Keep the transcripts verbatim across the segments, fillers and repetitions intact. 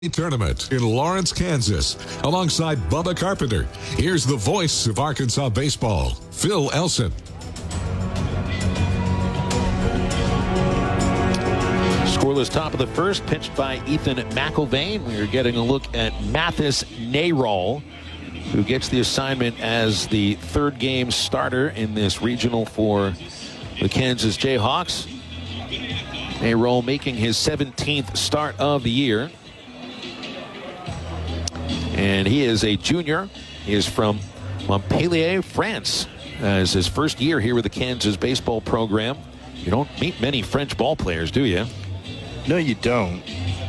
Tournament in Lawrence, Kansas, alongside Bubba Carpenter. Here's the voice of Arkansas baseball, Phil Elson. Scoreless top of the first, pitched by Ethan McIlvain. We are getting a look at Mathis Nayrol, who gets the assignment as the third game starter in this regional for the Kansas Jayhawks. Nayrol making his seventeenth start of the year. And he is a junior. He is from Montpellier, France. As his first year here with the Kansas baseball program. You don't meet many French ball players, do you? No, you don't.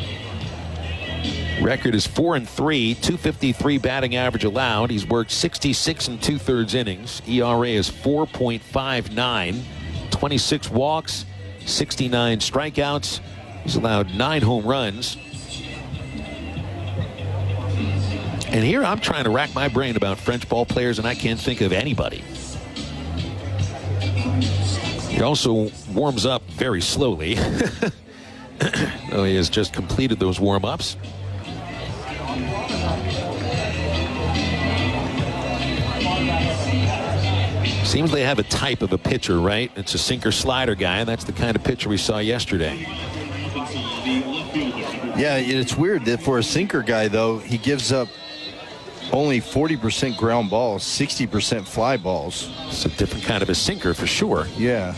Record is four and three, two fifty-three batting average allowed. He's worked sixty-six and two-thirds innings. E R A is four point five nine, twenty-six walks, sixty-nine strikeouts. He's allowed nine home runs. And here I'm trying to rack my brain about French ball players, and I can't think of anybody. He also warms up very slowly. Though he has just completed those warm-ups. Seems they have a type of a pitcher, right? It's a sinker-slider guy, and that's the kind of pitcher we saw yesterday. Yeah, it's weird that for a sinker guy, though, he gives up only forty percent ground balls, sixty percent fly balls. It's a different kind of a sinker for sure. Yeah.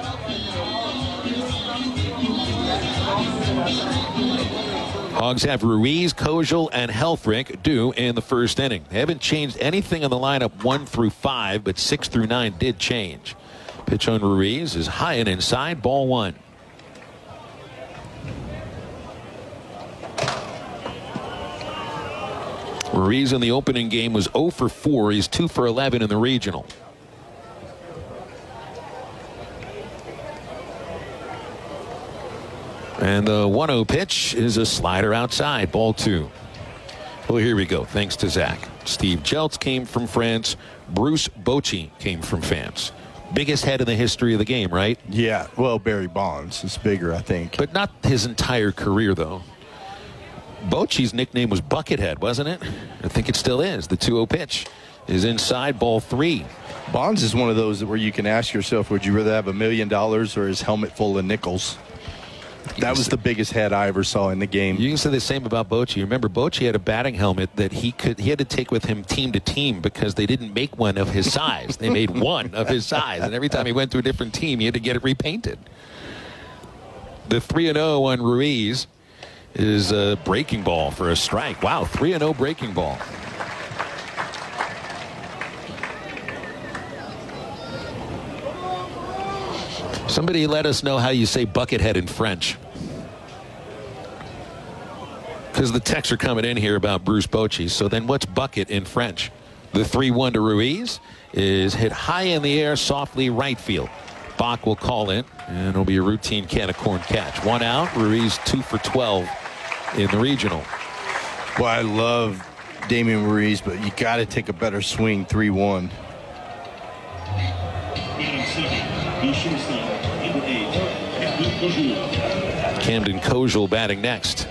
Hogs have Ruiz, Kojal, and Helfrich due in the first inning. They haven't changed anything in the lineup one through five, but six through nine did change. Pitch on Ruiz is high and inside, ball one. Ruiz in the opening game was oh for four. He's two for eleven in the regional. And the one oh pitch is a slider outside, ball two. Well, here we go. Thanks to Zach. Steve Jeltz came from France. Bruce Bochy came from France. Biggest head in the history of the game, right? Yeah, well, Barry Bonds is bigger, I think. But not his entire career, though. Bochy's nickname was Buckethead, wasn't it? I think it still is. The two oh pitch is inside, ball three. Bonds is one of those where you can ask yourself, would you rather have a million dollars or his helmet full of nickels? That was the biggest head I ever saw in the game. You can say the same about Bochy. Remember, Bochy had a batting helmet that he could he had to take with him team to team because they didn't make one of his size. They made one of his size, and every time he went to a different team, he had to get it repainted. The three and oh on Ruiz is a breaking ball for a strike. Wow, three and oh breaking ball. Somebody let us know how you say buckethead in French. Because the texts are coming in here about Bruce Bochy. So then what's bucket in French? The three one to Ruiz is hit high in the air, softly right field. Bach will call it, and it'll be a routine can of corn catch. One out, Ruiz two for twelve in the regional. Well, I love Damian Ruiz, but you got to take a better swing, three one. Camden Kojal batting next.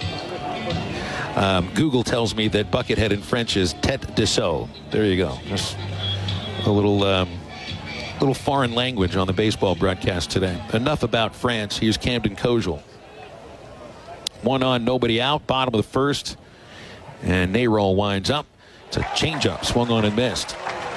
Um, Google tells me that buckethead in French is tête de seau. There you go. Just a little, um, little foreign language on the baseball broadcast today. Enough about France. Here's Camden Kojal. One on, nobody out. Bottom of the first. And Nayrol winds up. It's a changeup. Swung on and missed.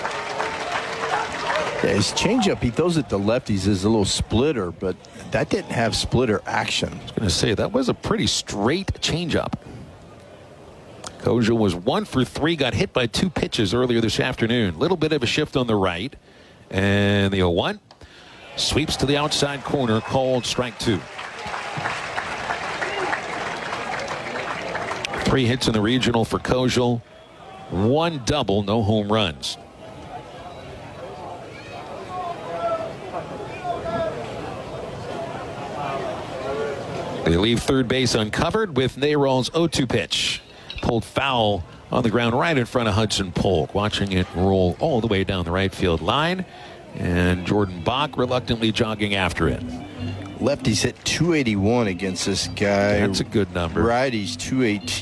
Yeah, his changeup, he throws it to lefties as a little splitter, but that didn't have splitter action. I was going to say, that was a pretty straight changeup. Kojal was one for three, got hit by two pitches earlier this afternoon. Little bit of a shift on the right. And the oh one sweeps to the outside corner, called strike two. Three hits in the regional for Kojal. One double, no home runs. They leave third base uncovered with Nayrol's oh two pitch. Pulled foul on the ground right in front of Hudson Polk. Watching it roll all the way down the right field line. And Jordan Bach reluctantly jogging after it. Lefties hit two eighty-one against this guy. That's a good number. Righties two eighteen.